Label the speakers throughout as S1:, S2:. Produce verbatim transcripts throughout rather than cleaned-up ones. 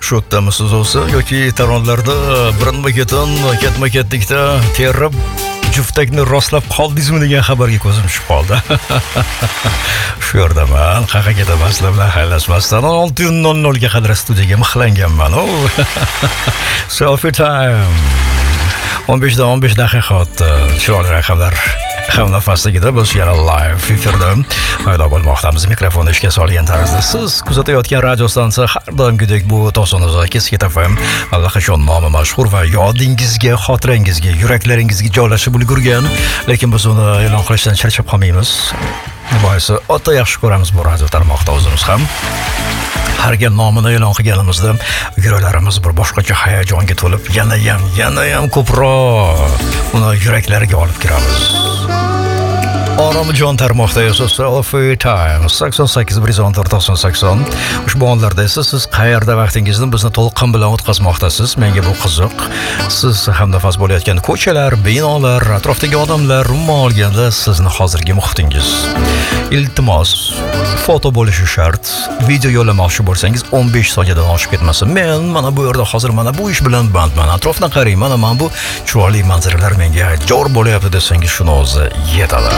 S1: shodamisiz o'zi yoki taronlarda birinma-ketin ketma-ketlikda terib juftakni rostlab qoldingizmi degan xabarga ko'zim tushib qoldi. Shu yerdaman, qaqa ketaman sizlar bilan xayrlashmasdan olti nol nol ga qadar studiyaga mixlanganman. Selfie time. o'n besh dan o'n besh daqiqa o'tdi. Chiroyli raqamlar ham nafasligida biz yana live efirda paydo bo'lmoqdamiz. Mikrofonni ishga solgan tarzda siz kuzatayotgan radio stansiya har doimgidek bu To'qson sakkiz F M allaqachon nomi mashhur va yodingizga, xotirangizga, yuraklaringizga joylashib ulgurgan, lekin biz uni e'lon qilishdan charchab qolmaymiz. Boisi o'ta yaxshi ko'ramiz bu radio tarmoqda o'zimiz ham. Har gal nomini e'lon qilganimizda yuraklarimiz bir boshqacha hayajonga to'lib, yana ham, yana ham ko'proq uni yuraklariga olib kiramiz. Oromjon tarmoqda esa Selfie Time sakson sakkiz bir yuz o'n to'rt to'qson sakson. Ushbu onlarda esa siz qayerda vaqtingizni bizni to'lqin bilan o'tkazmoqdasiz. Menga bu qiziq. Siz hamnafas bo'layotgan ko'chalar, binolar, atrofdagi odamlar, umuman olganda sizni hozirgi muhitingiz. Iltimos, foto bo'lishi shart. Video yo'llamoqchi bo'lsangiz o'n besh soniyadan oshib ketmasin. Men mana bu yerda hozir mana bu ish bilan bandman. Atrofdan qarang, mana mana bu chiroyli manzaralar menga jor bo'lyapti desangiz shuni o'zi yetadi.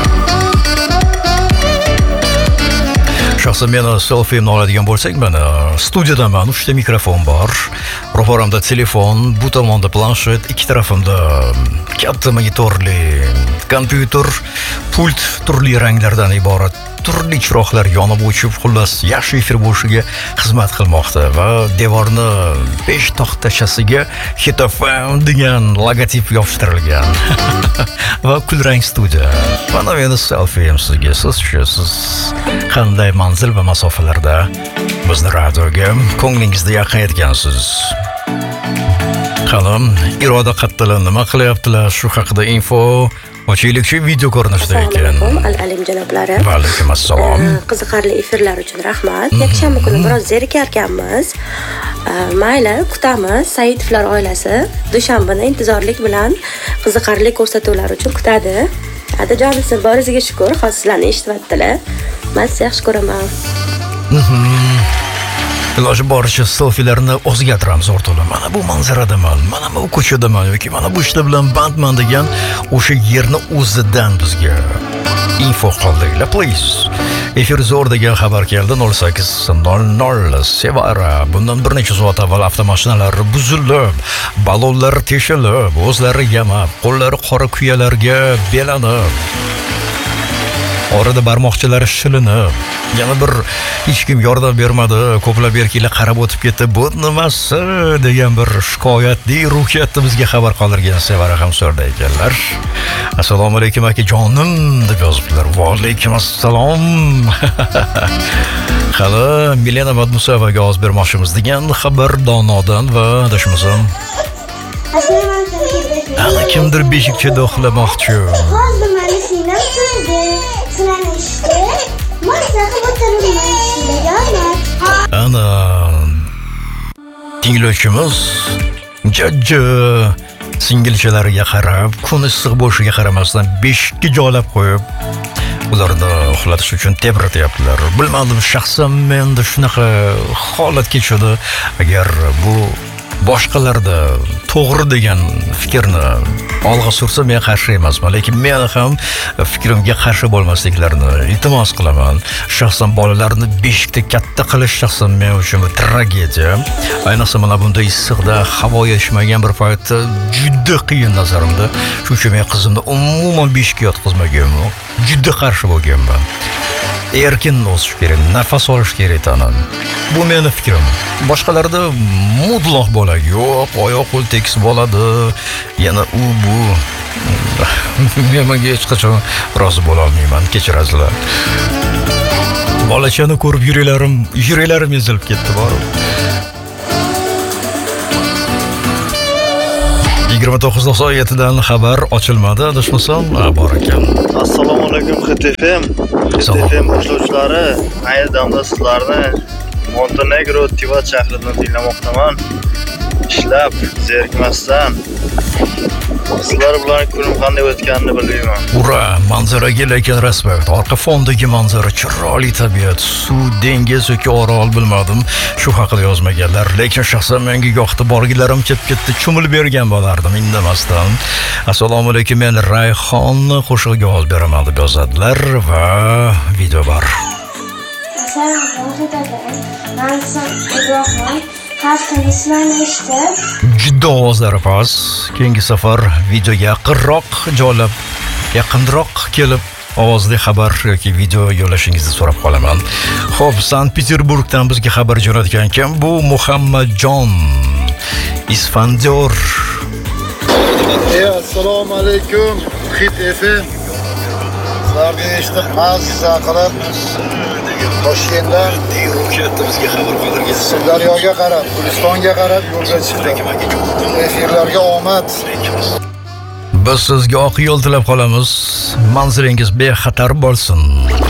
S1: Shaxsan meni selfie'imni oladigan bo'lsak, mana studiyadan uchta mikrofon bor. Ro'paramda telefon, bu tomonda planshet, ikki tarafimda katta monitorli kompyuter, pult turli ranglardan iborat. Turli chiroqlar yonib o'chib, xullas yaxshi efir bo'lishiga xizmat qilmoqda va devorni besh taqtachasiga Hit F M degan logotip yopishtirilgan. Va kulrang studiya. Mana meni selfie'im sizga, siz-chi, siz qanday manzil va masofalarda bizni radioga ko'nglingizda yaqin etgansiz. Qalam, iroda qattala nima qilyaptilar, shu haqida info ochaylikchi video ko'rinishda ekan.
S2: Al-alim janoblari.
S1: Va alaykum assalom.
S2: Qiziqarli efirlar uchun rahmat. Yakshanba kuni biroz zerikarkanmiz. Mayli, kutamiz. Saidovlar oilasi dushanbani intizorlik bilan qiziqarli ko'rsatuvlar uchun kutadi. Adajonisi boriziga shukr, hozir sizlarni eshityaptilar. Men sizni yaxshi ko'raman.
S1: Iloji boricha selfielarni o'zgartiramiz o'rtoqlar. Mana bu manzaradaman, mana bu ko'chadaman yoki mana bu ishlar bilan bandman degan o'sha yerni o'zidan bizga info qoldinglar, please. Efir zo'r degan xabar keldi. nol sakkiz nol nol Sevara bundan bir necha soat avval avtomashinalar buzilib, balonlar teshilib, o'zlari yamab, qo'llari qora kuyalarga belanib, orada barmoqchalari shilinib, yana bir hech kim yordam bermadi, ko'plab erkaklar qarab o'tib ketdi. Bu nimasi degan bir shikoyatli ruhiyatni bizga xabar qoldirgan Sevara ham so'rdi ekanlar. Assalomu alaykum aka jonim deb yozibdilar. Va alaykum assalom. Hali Milena Madmusovaga ovoz bermoqchimiz degan xabar donodan va adashmasam ana kimdir beshikchada uxlamoqchi.
S3: Hozir mana sinam turdi. Sinani ishda masaqa o'tirmayman.
S1: Ana tinglovchimiz jajji singilchalariga qarab, kun issiq bo'lishiga qaramasdan beshikka joylab qo'yib, ularni uxlatish uchun tebratyaptilar. Bilmadim, shaxsan menda shunaqa holat kechadi. Agar bu boshqalarda to'g'ri degan fikrni olg'a sursa men qarshi emasman, lekin men ham fikrimga qarshi bo'lmasliklarini iltimos qilaman. Shaxsan bolalarni beshikda katta qilish shaxsan men uchun tragediya. Ayniqsa mana bunday issiqda havo yetishmagan bir paytda juda qiyin nazarimda. Shuning uchun men qizimni umuman beshikka yotqizmaganman. Juda qarshi bo'lganman. Erkin o'sish kerak, nafas olish kerak tanan. Bu meni fikrim. Boshqalarda mudloq bo'ladi, yo'q, oyoq qo'l tekis bo'ladi. Yana u bu. Men bunga hech qachon rozi bo'la olmayman, kechirasizlar. Bolachani ko'rib yuralarim, yuralarim ezilib ketdi borib. yigirma to'qqiz to'qson yetti dan xabar ochilmadi, adashmasam, bor ekan.
S4: Assalomu alaykum Hit F M. Hit F M boshlovchilari, qayerdamda sizlarni Montenegro Tivat shahridan tinglamoqdaman. Ishlab, zerikmasdan Sizlar bilan kunim qanday o'tganini bilmayman.
S1: Ura, manzaraga lekin respekt. Orqa fondagi manzara chiroyli tabiat, suv, dengiz yoki orol bilmadim. Shu haqida yozmaganlar, lekin shaxsan menga yoqdi. Borgilarim kelib ketdi, cho'milib bergan bo'lardim indamasdan. Assalomu alaykum, men Rayhonni qo'shig'iga olib beraman deb yozadilar va video bor.
S3: Assalomu alaykum. Men Ibrohim. Har kuni sizlarni eshitib,
S1: Juda ovozlari past. Keyingi safar videoga yaqinroq joylab, yaqinroq kelib ovozli xabar yoki video yo'llashingizni so'rab qolaman. Xo'p, Sankt-Peterburgdan bizga xabar jo'natgan kim? Bu Muhammadjon Isfandiyor.
S5: Ey, assalomu alaykum. Hit F M. Sizlarni eshitib mazza qilib Toshkentdan
S1: bizga xabar qoldirgan.
S5: Sirdaryoga qarab, Gulistonga qarab yo'lga chiqdim. Efirlarga omad.
S1: Biz sizga oq yo'l tilab qolamiz. Manzilingiz bexatar bo'lsin.